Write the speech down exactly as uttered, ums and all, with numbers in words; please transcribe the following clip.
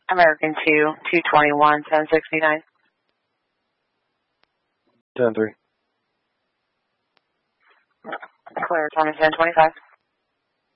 American two, two twenty-one, ten sixty-nine. ten three. Clear, Thomas ten twenty-five.